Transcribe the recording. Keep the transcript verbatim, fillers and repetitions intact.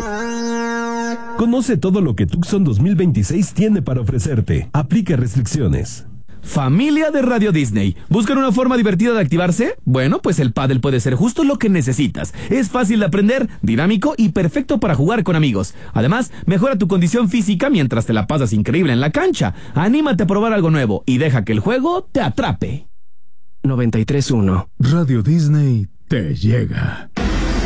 Conoce todo lo que Tucson dos mil veintiséis tiene para ofrecerte. Aplica restricciones. Familia de Radio Disney, ¿buscan una forma divertida de activarse? Bueno, pues el pádel puede ser justo lo que necesitas. Es fácil de aprender, dinámico y perfecto para jugar con amigos. Además, mejora tu condición física mientras te la pasas increíble en la cancha. Anímate a probar algo nuevo y deja que el juego te atrape. noventa y tres punto uno Radio Disney te llega.